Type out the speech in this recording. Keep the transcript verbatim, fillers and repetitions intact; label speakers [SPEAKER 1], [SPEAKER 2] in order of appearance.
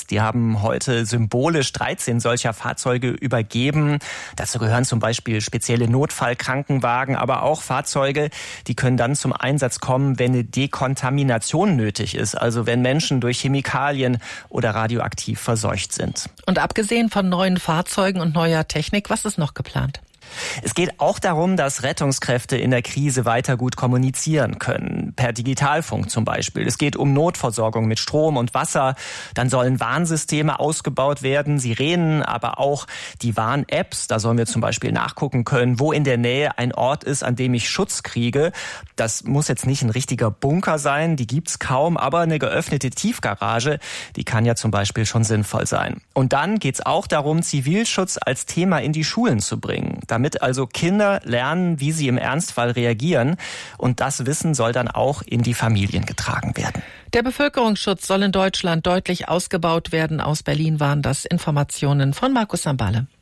[SPEAKER 1] Die haben heute symbolisch dreizehn solcher Fahrzeuge übergeben. Dazu gehören zum Beispiel spezielle Notfallkrankenwagen, aber auch Fahrzeuge, die können dann zum Einsatz kommen, wenn eine Dekontamination nötig ist, also wenn Menschen durch Chemikalien oder radioaktiv verseucht sind.
[SPEAKER 2] Und abgesehen von neuen Fahrzeugen und neuer Technik, was ist noch geplant?
[SPEAKER 1] Es geht auch darum, dass Rettungskräfte in der Krise weiter gut kommunizieren können, per Digitalfunk zum Beispiel. Es geht um Notversorgung mit Strom und Wasser. Dann sollen Warnsysteme ausgebaut werden, Sirenen, aber auch die Warn-Apps. Da sollen wir zum Beispiel nachgucken können, wo in der Nähe ein Ort ist, an dem ich Schutz kriege. Das muss jetzt nicht ein richtiger Bunker sein, die gibt's kaum, aber eine geöffnete Tiefgarage, die kann ja zum Beispiel schon sinnvoll sein. Und dann geht's auch darum, Zivilschutz als Thema in die Schulen zu bringen, damit also Kinder lernen, wie sie im Ernstfall reagieren. Und das Wissen soll dann auch in die Familien getragen werden.
[SPEAKER 2] Der Bevölkerungsschutz soll in Deutschland deutlich ausgebaut werden. Aus Berlin waren das Informationen von Markus Sambale.